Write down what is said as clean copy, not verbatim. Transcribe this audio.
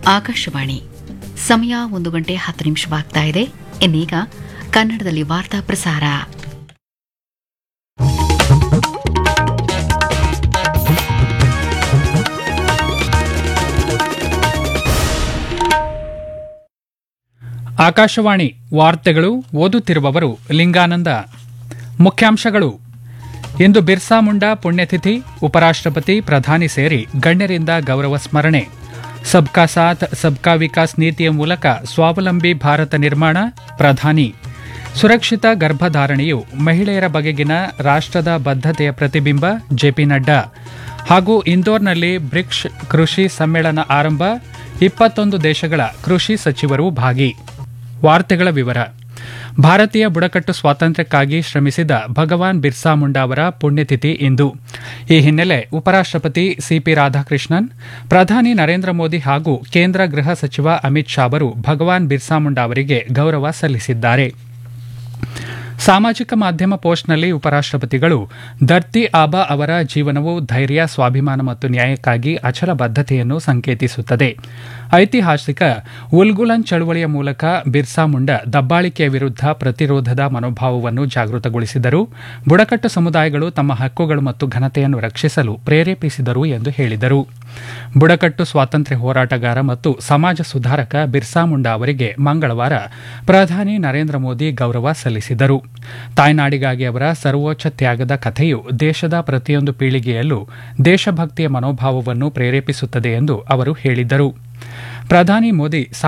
ಆಕಾಶವಾಣಿ ಸಮಯ 1:10 ಇದೆ. ಇನ್ನೀಗ ಕನ್ನಡದಲ್ಲಿ ವಾರ್ತಾ ಪ್ರಸಾರ. ಆಕಾಶವಾಣಿ ವಾರ್ತೆಗಳು. ಓದುತ್ತಿರುವವರು ಲಿಂಗಾನಂದ. ಮುಖ್ಯಾಂಶಗಳು: ಇಂದು ಬಿರ್ಸಾ ಮುಂಡಾ ಪುಣ್ಯತಿಥಿ. ಉಪರಾಷ್ಟ್ರಪತಿ, ಪ್ರಧಾನಿ ಸೇರಿ ಗಣ್ಯರಿಂದ ಗೌರವ ಸ್ಮರಣೆ. ಸಬ್ಕಾ ಸಾಥ್ ಸಬ್ಕಾ ವಿಕಾಸ್ ನೀತಿಯ ಮೂಲಕ ಸ್ವಾವಲಂಬಿ ಭಾರತ ನಿರ್ಮಾಣ. ಪ್ರಧಾನಿ. ಸುರಕ್ಷಿತ ಗರ್ಭಧಾರಣೆಯು ಮಹಿಳೆಯರ ಬಗೆಗಿನ ರಾಷ್ಟ್ರದ ಬದ್ಧತೆಯ ಪ್ರತಿಬಿಂಬ. ಜೆಪಿ ನಡ್ಡಾ. ಹಾಗೂ ಇಂದೋರ್ನಲ್ಲಿ ಬ್ರಿಕ್ಸ್ ಕೃಷಿ ಸಮ್ಮೇಳನ ಆರಂಭ. 21 ದೇಶಗಳ ಕೃಷಿ ಸಚಿವರು ಭಾಗಿ. ವಾರ್ತೆಗಳ ವಿವರ. ಭಾರತೀಯ ಬುಡಕಟ್ಟು ಸ್ವಾತಂತ್ರ್ಯಕ್ಕಾಗಿ ಶ್ರಮಿಸಿದ ಭಗವಾನ್ ಬಿರ್ಸಾ ಮುಂಡಾ ಅವರ ಪುಣ್ಯತಿಥಿ ಇಂದು. ಈ ಹಿನ್ನೆಲೆ ಉಪರಾಷ್ಟ್ರಪತಿ ಸಿಪಿ ರಾಧಾಕೃಷ್ಣನ್, ಪ್ರಧಾನಿ ನರೇಂದ್ರ ಮೋದಿ ಹಾಗೂ ಕೇಂದ್ರ ಗೃಹ ಸಚಿವ ಅಮಿತ್ ಶಾ ಅವರು ಭಗವಾನ್ ಬಿರ್ಸಾ ಮುಂಡಾ ಅವರಿಗೆ ಗೌರವ ಸಲ್ಲಿಸಿದ್ದಾರೆ. ಸಾಮಾಜಿಕ ಮಾಧ್ಯಮ ಪೋಸ್ಟ್ನಲ್ಲಿ ಉಪರಾಷ್ಟ್ರಪತಿಗಳು, ಧರ್ತಿ ಆಬಾ ಅವರ ಜೀವನವು ಧೈರ್ಯ, ಸ್ವಾಭಿಮಾನ ಮತ್ತು ನ್ಯಾಯಕ್ಕಾಗಿ ಅಚಲ ಬದ್ಧತೆಯನ್ನು ಸಂಕೇತಿಸುತ್ತದೆ. ಐತಿಹಾಸಿಕ ಉಲ್ಗುಲನ್ ಚಳವಳಿಯ ಮೂಲಕ ಬಿರ್ಸಾ ಮುಂಡಾ ದಬ್ಬಾಳಿಕೆಯ ವಿರುದ್ಧ ಪ್ರತಿರೋಧದ ಮನೋಭಾವವನ್ನು ಜಾಗೃತಗೊಳಿಸಿದರು, ಬುಡಕಟ್ಟು ಸಮುದಾಯಗಳು ತಮ್ಮ ಹಕ್ಕುಗಳು ಮತ್ತು ಘನತೆಯನ್ನು ರಕ್ಷಿಸಲು ಪ್ರೇರೇಪಿಸಿದರು ಎಂದು ಹೇಳಿದರು. ಬುಡಕಟ್ಟು ಸ್ವಾತಂತ್ರ್ಯ ಹೋರಾಟಗಾರ ಮತ್ತು ಸಮಾಜ ಸುಧಾರಕ ಬಿರ್ಸಾ ಮುಂಡಾ ಅವರಿಗೆ ಮಂಗಳವಾರ ಪ್ರಧಾನಿ ನರೇಂದ್ರ ಮೋದಿ ಗೌರವ ಸಲ್ಲಿಸಿದರು. ತಾಯ್ನಾಡಿಗಾಗಿ ಅವರ ಸರ್ವೋಚ್ಚ ತ್ಯಾಗದ ಕಥೆಯು ದೇಶದ ಪ್ರತಿಯೊಂದು ಪೀಳಿಗೆಯಲ್ಲೂ ದೇಶಭಕ್ತಿಯ ಮನೋಭಾವವನ್ನು ಪ್ರೇರೇಪಿಸುತ್ತದೆ ಎಂದು ಅವರು ಹೇಳಿದರು. ಪ್ರಧಾನಿ ಮೋದಿ